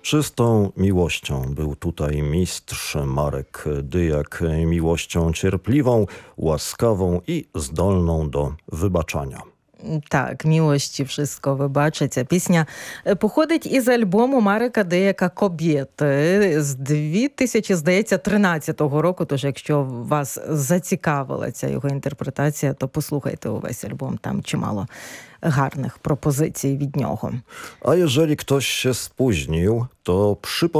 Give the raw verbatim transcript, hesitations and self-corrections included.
Czystą miłością był tutaj mistrz Marek Dyjak, miłością cierpliwą, łaskawą i zdolną do wybaczania. Так, милості wszystko вибачиться. Пісня походить із альбому Марека Дияка «Кобєти» з дві тисячі, здається, тринадцятого року. Тож, якщо вас зацікавила ця його інтерпретація, то послухайте увесь альбом. Там чимало гарних пропозицій від нього. A jeżeli ktoś się spóźnił, to przypomnę,